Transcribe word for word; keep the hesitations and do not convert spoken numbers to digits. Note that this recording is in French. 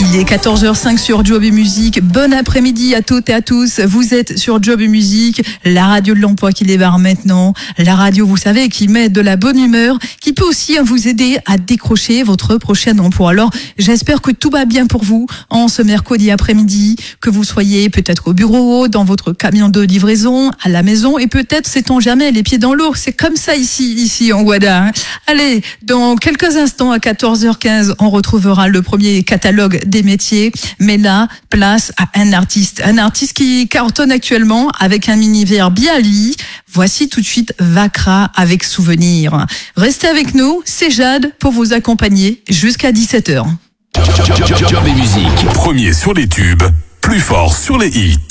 Il est quatorze heures cinq sur Job et Musique. Bon après-midi à toutes et à tous. Vous êtes sur Job et Musique, la radio de l'emploi qui débarque maintenant. La radio, vous savez, qui met de la bonne humeur, qui peut aussi vous aider à décrocher votre prochain emploi. Alors, j'espère que tout va bien pour vous en ce mercredi après-midi, que vous soyez peut-être au bureau, dans votre camion de livraison, à la maison, et peut-être, sait-on jamais, les pieds dans l'eau. C'est comme ça ici, ici en Guada. Hein. Allez, dans quelques instants, à quatorze heures quinze, on retrouvera le premier catalogue des métiers. Mais là, place à un artiste. Un artiste qui cartonne actuellement avec un univers bien lié. Voici tout de suite Vakra avec Souvenir. Restez avec nous, c'est Jade pour vous accompagner jusqu'à dix-sept heures. Job et Musique, premier sur les tubes, plus fort sur les hits.